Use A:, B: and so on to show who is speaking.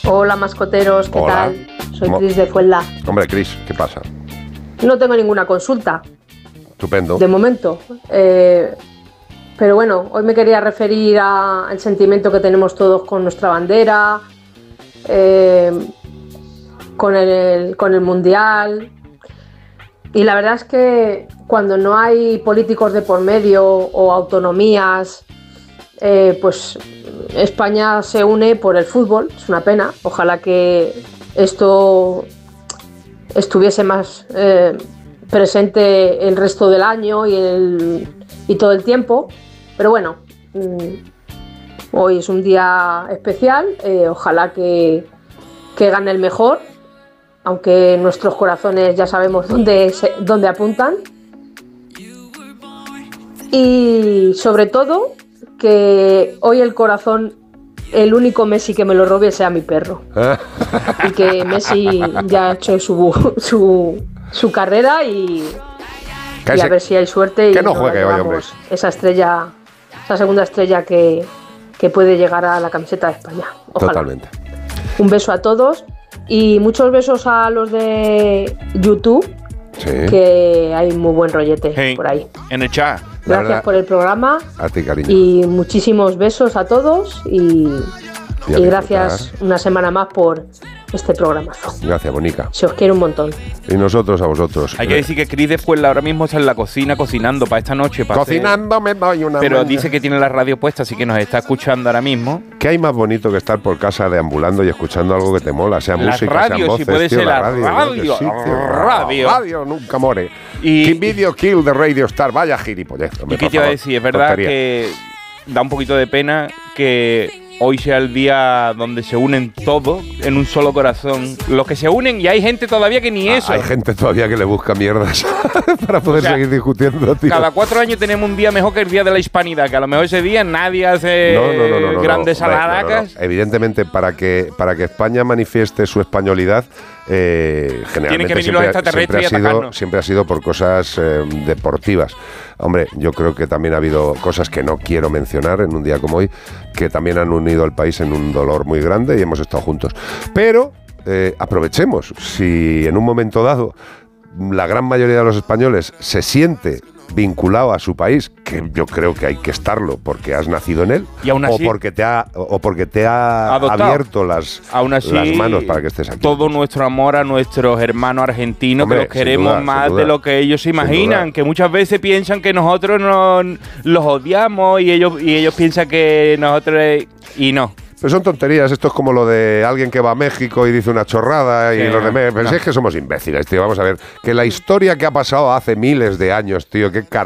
A: Hola, mascoteros, ¿qué
B: Hola.
A: tal? Soy Cris de Fuenla.
B: Hombre, Cris, ¿qué pasa?
A: No tengo ninguna consulta,
B: Estupendo.
A: de momento. Pero bueno, hoy me quería referir al sentimiento que tenemos todos con nuestra bandera, con el Mundial. Y la verdad es que cuando no hay políticos de por medio o autonomías, pues España se une por el fútbol. Es una pena. Ojalá que esto estuviese más presente el resto del año y todo el tiempo. Pero bueno, hoy es un día especial. Ojalá que gane el mejor, aunque nuestros corazones ya sabemos dónde apuntan. Y sobre todo, que hoy el corazón, el único Messi que me lo robe sea mi perro. Y que Messi ya ha hecho su carrera y a ver si hay suerte y
B: que no juegue hoy, hombre.
A: Esa estrella, esa segunda estrella que puede llegar a la camiseta de España. Ojalá.
B: Totalmente.
A: Un beso a todos y muchos besos a los de YouTube,
B: Sí.
A: que hay muy buen rollete por ahí.
C: En el chat.
A: Gracias por el programa
B: A ti, cariño.
A: y muchísimos besos a todos y gracias una semana más por este programazo.
B: Gracias, Bonica.
A: Se os quiere un montón.
B: Y nosotros a vosotros.
C: Hay que decir que Cris de Fuenla ahora mismo está en la cocina cocinando para esta noche.
B: Cocinando me doy una
C: Pero
B: maña.
C: dice que tiene la radio puesta, así que nos está escuchando ahora mismo.
B: ¿Qué hay más bonito que estar por casa deambulando y escuchando algo que te mola? Sea
C: La
B: música,
C: radio,
B: sean voces,
C: si puede
B: tío,
C: ser la
B: ¿no?
C: radio,
B: Que sí, tío.
C: radio.
B: Radio nunca more.
C: Y-
B: Keep video kill de Radio Star. Vaya gilipollez. hombre,
C: ¿Y qué
B: por
C: te iba a
B: favor.
C: decir? Es verdad
B: Tontería.
C: que da un poquito de pena que hoy sea el día donde se unen todos en un solo corazón. Los que se unen, y hay gente todavía que ni eso.
B: Hay gente todavía que le busca mierdas para poder
C: O sea,
B: seguir discutiendo, tío.
C: Cada 4 años tenemos un día mejor que el Día de la Hispanidad, que a lo mejor ese día nadie hace
B: No,
C: grandes
B: hombre,
C: alaracas.
B: no. Evidentemente, para que España manifieste su españolidad, generalmente
C: que venir los extraterrestres y atacarnos.
B: siempre ha sido por cosas deportivas. Hombre, yo creo que también ha habido cosas que no quiero mencionar en un día como hoy, que también han unido al país en un dolor muy grande y hemos estado juntos. Pero aprovechemos, si en un momento dado la gran mayoría de los españoles se siente vinculado a su país, que yo creo que hay que estarlo porque has nacido en él,
C: Y aún así-
B: o porque te ha
C: Adoptado.
B: abierto las manos para que estés aquí.
C: Todo nuestro amor a nuestros hermanos argentinos,
B: Hombre,
C: que los
B: sin
C: queremos
B: duda, sin
C: más
B: duda.
C: de lo que ellos se
B: Sin
C: imaginan,
B: duda.
C: que muchas veces piensan que nosotros los odiamos y ellos piensan que nosotros... Y no.
B: Pero son tonterías, esto es como lo de alguien que va a México y dice una chorrada y
C: Sí,
B: los demás.
C: no.
B: Pero si es que somos imbéciles, tío. Vamos a ver, que la historia que ha pasado hace miles de años, tío, qué carajo.